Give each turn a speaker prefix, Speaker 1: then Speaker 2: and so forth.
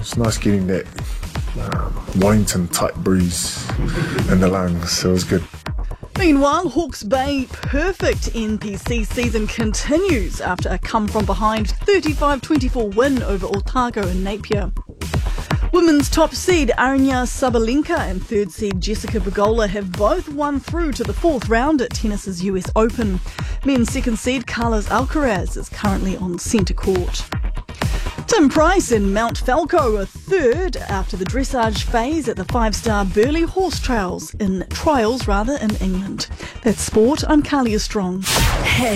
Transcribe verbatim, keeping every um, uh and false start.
Speaker 1: It's nice getting that um, Wellington type breeze in the lungs, so it was good.
Speaker 2: Meanwhile, Hawke's Bay perfect N P C season continues after a come-from-behind thirty-five twenty-four win over Otago and Napier. Women's top seed Aryna Sabalenka and third seed Jessica Pegula have both won through to the fourth round at tennis's U S Open. Men's second seed Carlos Alcaraz is currently on centre court. Tim Price and Mount Falco are third after the dressage phase at the five-star Burleigh Horse Trials in trials rather in England. That's sport. I'm Kalia Strong.
Speaker 3: Hey.